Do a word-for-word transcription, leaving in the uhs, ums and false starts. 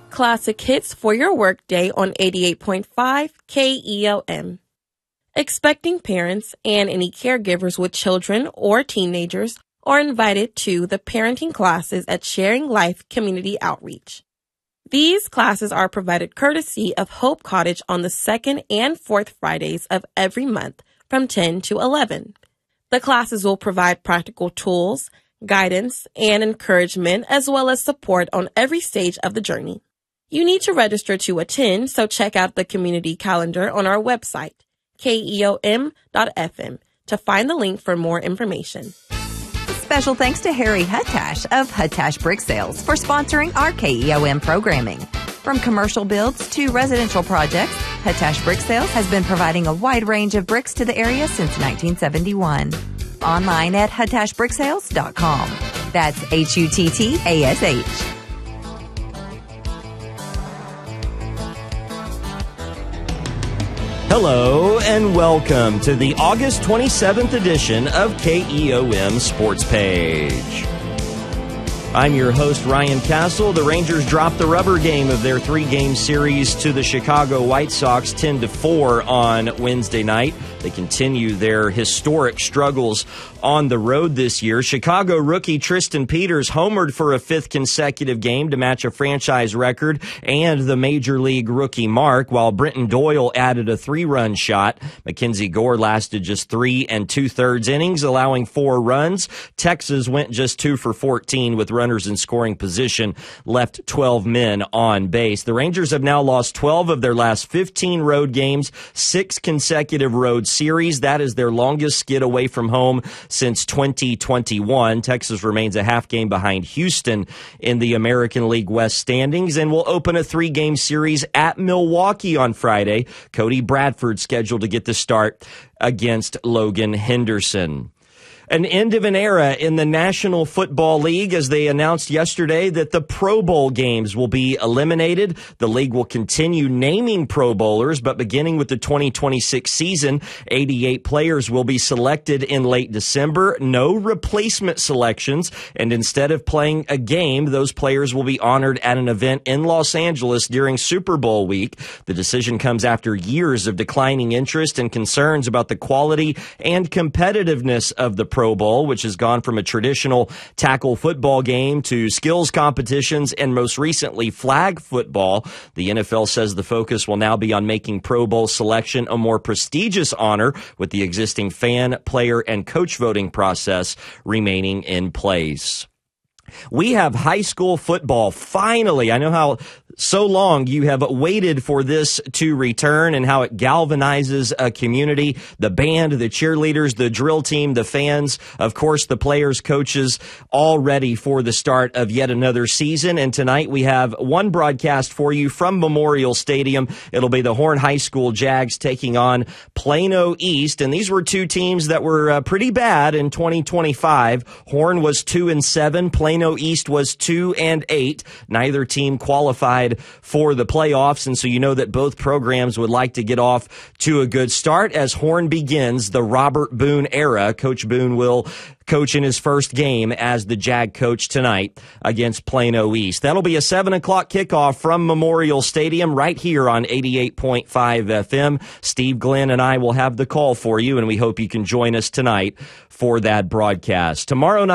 Classic hits for your workday on eighty-eight point five K E L M. Expecting parents and any caregivers with children or teenagers are invited to the parenting classes at Sharing Life Community Outreach. These classes are provided courtesy of Hope Cottage on the second and fourth Fridays of every month from ten to eleven. The classes will provide practical tools, guidance, and encouragement, as well as support on every stage of the journey. You need to register to attend, so check out the community calendar on our website, K E O M dot F M, to find the link for more information. Special thanks to Harry Huttash of Huttash Brick Sales for sponsoring our K E O M programming. From commercial builds to residential projects, Huttash Brick Sales has been providing a wide range of bricks to the area since nineteen seventy-one. Online at huttash brick sales dot com. That's H U T T A S H. Hello and welcome to the August twenty-seventh edition of K E O M Sports Page. I'm your host, Ryan Castle. The Rangers dropped the rubber game of their three-game series to the Chicago White Sox ten to four on Wednesday night. They continue their historic struggles on the road this year. Chicago rookie Tristan Peters homered for a fifth consecutive game to match a franchise record and the Major League rookie mark, while Brenton Doyle added a three-run shot. Mackenzie Gore lasted just three and two-thirds innings, allowing four runs. Texas went just two for fourteen with runners in scoring position, left twelve men on base. The Rangers have now lost twelve of their last fifteen road games, six consecutive road series. That is their longest skid away from home since twenty twenty-one. Texas remains a half game behind Houston in the American League West standings and will open a three-game series at Milwaukee on Friday. Cody Bradford scheduled to get the start against Logan Henderson. An end of an era in the National Football League as they announced yesterday that the Pro Bowl games will be eliminated. The league will continue naming Pro Bowlers, but beginning with the twenty twenty-six season, eighty-eight players will be selected in late December. No replacement selections, and instead of playing a game, those players will be honored at an event in Los Angeles during Super Bowl week. The decision comes after years of declining interest and concerns about the quality and competitiveness of the Pro Bowl, which has gone from a traditional tackle football game to skills competitions and most recently flag football. The N F L says the focus will now be on making Pro Bowl selection a more prestigious honor, with the existing fan, player, and coach voting process remaining in place. We have high school football finally. I know how so long you have waited for this to return and how it galvanizes a community. The band, the cheerleaders, the drill team, the fans, of course, the players, coaches, all ready for the start of yet another season. And tonight we have one broadcast for you from Memorial Stadium. It'll be the Horn High School Jags taking on Plano East. And these were two teams that were uh, pretty bad in twenty twenty-five. Horn was two and seven. Plano East was two and eight. Neither team qualified for the playoffs, and so you know that both programs would like to get off to a good start as Horn begins the Robert Boone era. Coach Boone will coach in his first game as the Jag coach tonight against Plano East. That'll be a seven o'clock kickoff from Memorial Stadium right here on eighty-eight point five F M. Steve Glenn and I will have the call for you, and we hope you can join us tonight for that broadcast. Tomorrow night,